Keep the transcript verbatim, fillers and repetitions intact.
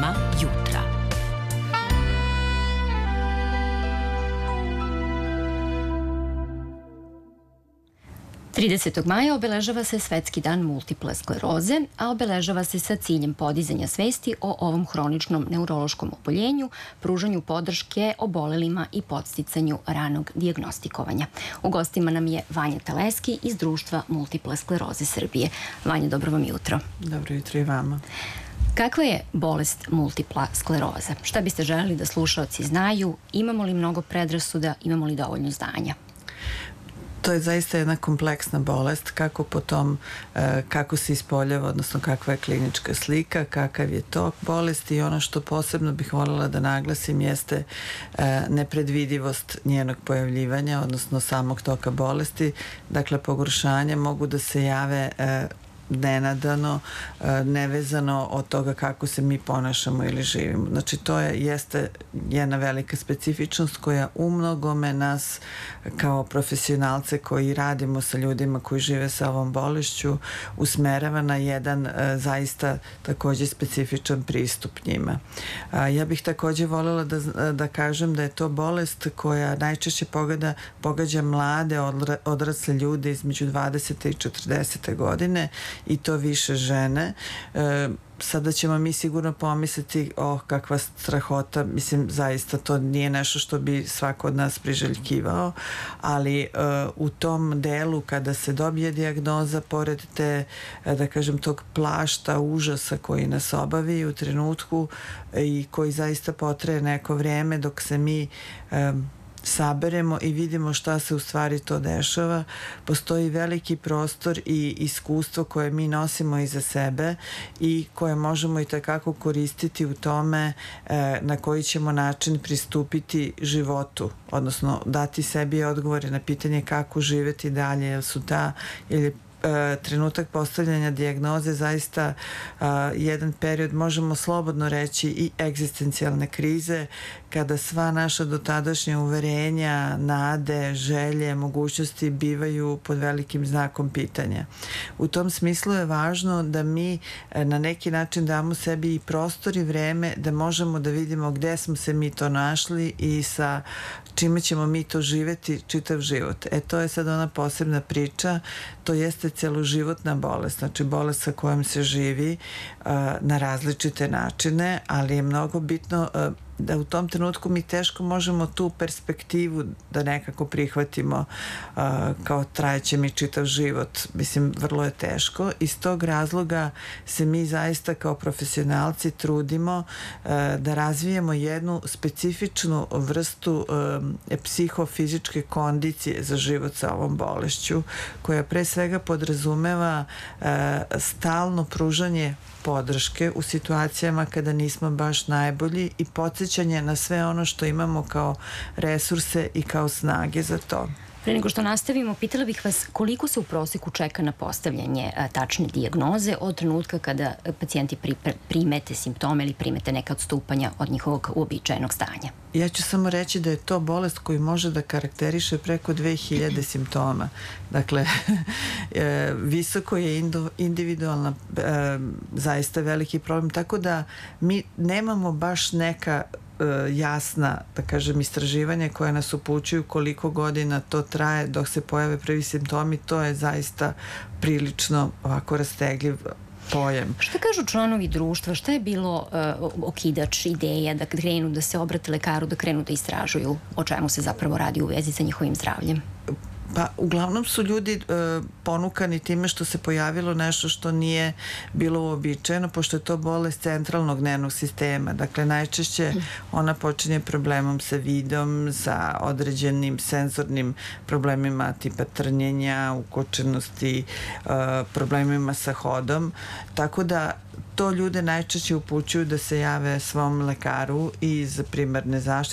Tema jutra. tridesetog maja obeležava se Svetski dan multiple skleroze, a obeležava se sa ciljem podizanja svesti o ovom hroničnom neurološkom oboljenju, pružanju podrške obolelima i podsticanju ranog dijagnostikovanja. U gostima nam je Vanja Teleski iz Društva multiple skleroze Srbije. Vanja, dobro vam jutro. Dobro jutro i vama. Kakva je bolest multipla skleroza? Šta biste želeli da slušaoci znaju? Imamo li mnogo predrasuda? Imamo li dovoljno znanja? To je zaista jedna kompleksna bolest, kako po tom, kako se ispoljava, odnosno kakva je klinička slika, kakav je tok bolesti, i ono što posebno bih voljela da naglasim jeste nepredvidivost njenog pojavljivanja, odnosno samog toka bolesti. Dakle, pogoršanja mogu da se jave nenadano, nevezano od toga kako se mi ponašamo ili živimo. Znači, to je, jeste jedna velika specifičnost koja u mnogome nas kao profesionalce koji radimo sa ljudima koji žive sa ovom bolešću usmerava na jedan zaista takođe specifičan pristup njima. Ja bih takođe voljela da, da kažem da je to bolest koja najčešće pogada, pogađa mlade odrasle ljude između dvadesete i četrdesete godine, i to više žene. E, sada ćemo mi sigurno pomisliti, oh, kakva strahota, mislim, zaista to nije nešto što bi svako od nas priželjkivao, ali e, u tom delu kada se dobije dijagnoza, pored te, da kažem, tog plašta užasa koji nas obavi u trenutku i koji zaista potraje neko vreme dok se mi e, saberemo i vidimo šta se u stvari to dešava, postoji veliki prostor i iskustvo koje mi nosimo iza sebe i koje možemo i takako koristiti u tome e, na koji ćemo način pristupiti životu, odnosno dati sebi odgovore na pitanje kako živeti dalje, jer su ta, ili trenutak postavljanja dijagnoze zaista a, jedan period, možemo slobodno reći, i egzistencijalne krize, kada sva naša dotadašnja uverenja, nade, želje, mogućnosti bivaju pod velikim znakom pitanja. U tom smislu je važno da mi na neki način damo sebi i prostor i vreme da možemo da vidimo gde smo se mi to našli i sa čime ćemo mi to živeti čitav život. E, to je sad ona posebna priča, to jeste celoživotna bolest, znači bolest sa kojom se živi uh, na različite načine, ali je mnogo bitno uh, da u tom trenutku mi teško možemo tu perspektivu da nekako prihvatimo uh, kao trajeće mi čitav život. Mislim, vrlo je teško. Iz tog razloga se mi zaista kao profesionalci trudimo uh, da razvijemo jednu specifičnu vrstu um, psihofizičke kondicije za život sa ovom bolešću, koja pre svega podrazumeva uh, stalno pružanje podrške u situacijama kada nismo baš najbolji i podsjećanje na sve ono što imamo kao resurse i kao snage za to. Pre nego što nastavimo, pitala bih vas koliko se u proseku čeka na postavljanje a, tačne dijagnoze od trenutka kada pacijenti pri, primete simptome ili primete neka odstupanja od njihovog uobičajenog stanja? Ja ću samo reći da je to bolest koju može da karakteriše preko dve hiljade simptoma. Dakle, visoko je individualna, zaista veliki problem, tako da mi nemamo baš neka jasna, da kažem, istraživanje koje nas upućuju koliko godina to traje dok se pojave prvi simptomi. To je zaista prilično ovako rastegljiv pojam. Šta kažu članovi društva? Šta je bilo uh, okidač ideja da krenu da se obrate lekaru, da krenu da istražuju o čemu se zapravo radi u vezi sa njihovim zdravljem? Pa, uglavnom su ljudi e, ponukani time što se pojavilo nešto što nije bilo uobičajeno, pošto je to bolest centralnog nervnog sistema. Dakle, najčešće ona počinje problemom sa vidom, sa određenim senzornim problemima tipa trnjenja, ukočenosti, e, problemima sa hodom. Tako da to ljude najčešće upućuju da se jave svom lekaru iz primarne zaštite,